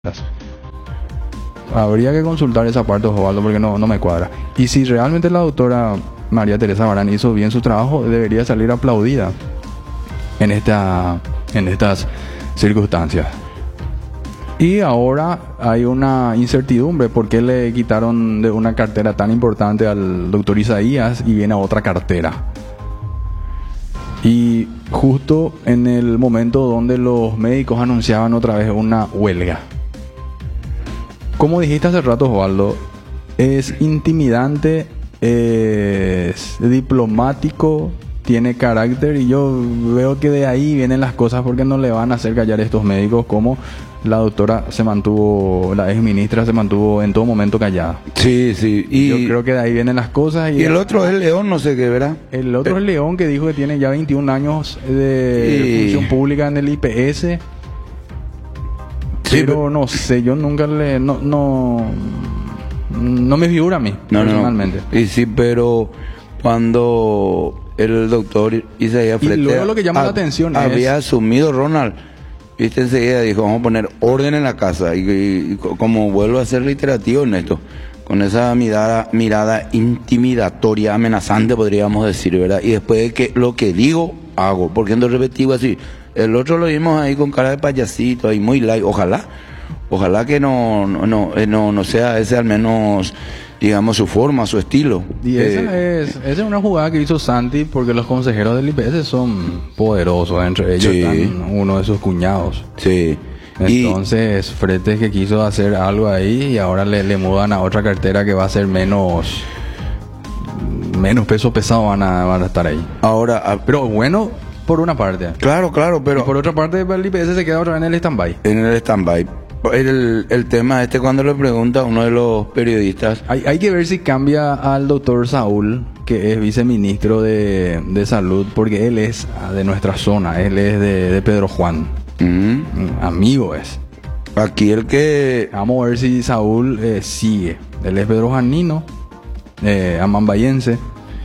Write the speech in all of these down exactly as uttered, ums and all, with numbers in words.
Habría que consultar esa parte, Osvaldo, porque no, no me cuadra. Y si realmente la doctora María Teresa Barán hizo bien su trabajo, debería salir aplaudida en, esta, en estas circunstancias. Y ahora hay una incertidumbre, ¿por qué le quitaron de una cartera tan importante al doctor Isaías y viene a otra cartera? Y justo en el momento donde los médicos anunciaban otra vez una huelga. Como dijiste hace rato, Osvaldo, es intimidante, es diplomático, tiene carácter, y yo veo que de ahí vienen las cosas, porque no le van a hacer callar a estos médicos, como la doctora se mantuvo, la ex ministra se mantuvo en todo momento callada. Sí, sí. Y yo creo que de ahí vienen las cosas. Y, y el otro es León, no sé qué, ¿verdad? El otro es León, que dijo que tiene ya veintiún años de y... función pública en el I P S. Sí, pero no sé, yo nunca le... No, no, no me figura a mí, no, personalmente. No. Y sí, pero cuando el doctor Isaías Frete... Y luego lo que llama a, la atención había es... asumido Ronald, viste, enseguida dijo, vamos a poner orden en la casa. Y, y, y como vuelvo a ser reiterativo en esto, con esa mirada, mirada intimidatoria, amenazante, podríamos decir, ¿verdad? Y después de que lo que digo, hago. Porque ando repetido así... El otro lo vimos ahí con cara de payasito, ahí muy light. Ojalá, ojalá que no, no, no, no, no sea ese al menos, digamos, su forma, su estilo. Y esa, eh, es, esa es una jugada que hizo Santi, porque los consejeros del I P S son poderosos. Entre ellos sí. Están uno de sus cuñados. Sí. Entonces, y... Frete que quiso hacer algo ahí, y ahora le, le mudan a otra cartera que va a ser menos... Menos peso pesado van a, van a estar ahí. Ahora, a... pero bueno... Por una parte. Claro, claro, pero... Y por otra parte, el I P S se queda otra vez en el stand-by. En el stand-by. El, el tema este, cuando le pregunta a uno de los periodistas... Hay, hay que ver si cambia al doctor Saúl, que es viceministro de, de Salud, porque él es de nuestra zona, él es de, de Pedro Juan. Uh-huh. Amigo es. Aquí el que... Vamos a ver si Saúl eh, sigue. Él es Pedro Juanino, eh, amambayense,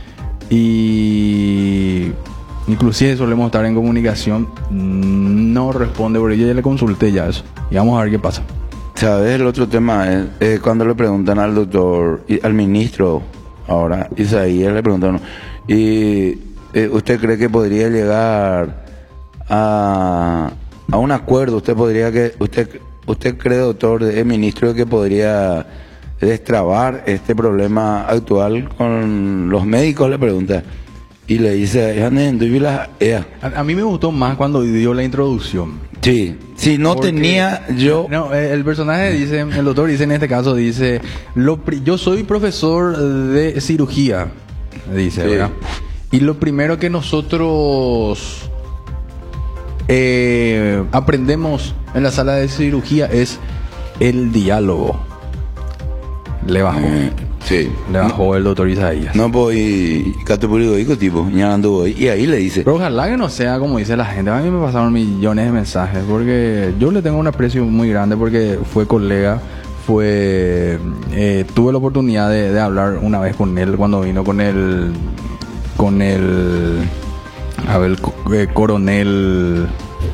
y... Inclusive solemos estar en comunicación, no responde, porque yo ya le consulté ya eso. Y vamos a ver qué pasa. ¿Sabes? El otro tema es eh, cuando le preguntan al doctor, al ministro, ahora, Isaías, le preguntaron, ¿y eh, usted cree que podría llegar a, a un acuerdo? ¿Usted podría que, usted, usted cree, doctor, el ministro, que podría destrabar este problema actual con los médicos? Le pregunta. Y le dice, a, a mí me gustó más cuando dio la introducción. Sí, si no porque, tenía yo... No, el personaje dice, el doctor dice en este caso, dice, lo, yo soy profesor de cirugía, dice, sí. ¿verdad? Y lo primero que nosotros eh, aprendemos en la sala de cirugía es el diálogo. Le bajó. Eh. Sí. Le bajó no, el doctor Isaías. No, pues, y categoría tipo, ya ando y ahí le dice. Pero ojalá que no sea como dice la gente. A mí me pasaron millones de mensajes, porque yo le tengo un aprecio muy grande, porque fue colega, fue, eh, tuve la oportunidad de, de hablar una vez con él cuando vino con el, con el, a ver, eh, coronel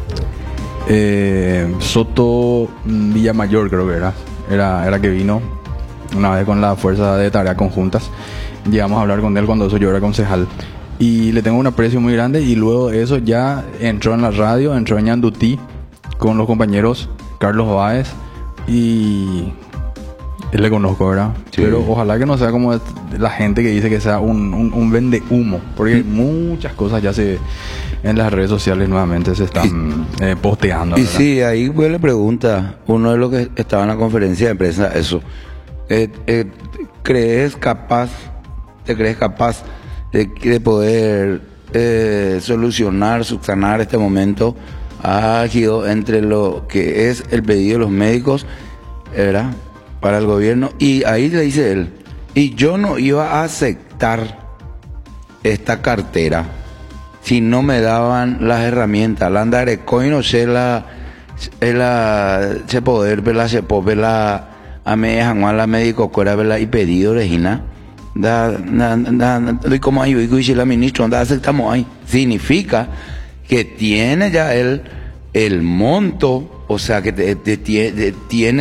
eh, Soto Villamayor, creo que era, era, era que vino. Una vez con la fuerza de tareas conjuntas, llegamos a hablar con él cuando eso yo era concejal, y le tengo un aprecio muy grande. Y luego de eso ya entró en la radio, entró en Ñandutí con los compañeros Carlos Báez, y él le conozco, ¿verdad? Sí. Pero ojalá que no sea como la gente que dice que sea un, un, un vende humo, porque sí. muchas cosas ya se en las redes sociales nuevamente se están y, eh, posteando, y ¿verdad? Sí, ahí pues le pregunta uno de los que estaba en la conferencia de prensa eso. Eh, eh, ¿Crees capaz, te crees capaz de, de poder eh, solucionar, subsanar este momento álgido entre lo que es el pedido de los médicos, ¿verdad?, para el gobierno? Y ahí le dice él, y yo no iba a aceptar esta cartera si no me daban las herramientas. La andarecoin no sé la, la, se poder, la se poder, la a me dejan la médico fuera verla y pedido Regina da da da doy como ahí y dice la ministra da aceptamos ahí significa que tiene ya el el monto O sea, que te, te tie- te- tiene